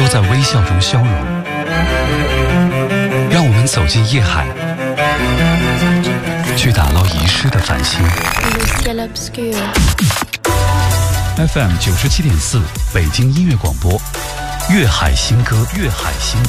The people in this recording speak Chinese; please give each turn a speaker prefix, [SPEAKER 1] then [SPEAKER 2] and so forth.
[SPEAKER 1] 在微笑中消融。让我们走进夜海，去打捞遗失的繁星。FM 97.4，北京音乐广播，粤海新歌，粤海新歌。